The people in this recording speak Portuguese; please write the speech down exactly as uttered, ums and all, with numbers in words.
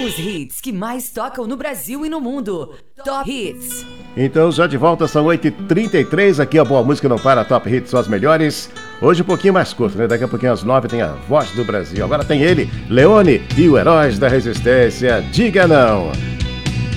Os hits que mais tocam no Brasil e no mundo. Top Hits. Então, já de volta, são oito e trinta e três. Aqui a Boa Música Não Para, Top Hits são as melhores. Hoje um pouquinho mais curto, né? Daqui a pouquinho às nove tem a Voz do Brasil. Agora tem ele, Leone e o Heróis da Resistência. Diga Não.